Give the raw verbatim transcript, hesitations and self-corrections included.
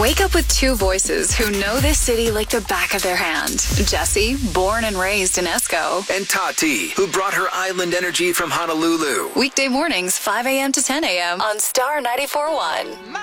Wake up with two voices who know this city like the back of their hand. Jesse, born and raised in Esco. And Tati, who brought her island energy from Honolulu. Weekday mornings, five a.m. to ten a.m. on Star ninety-four point one.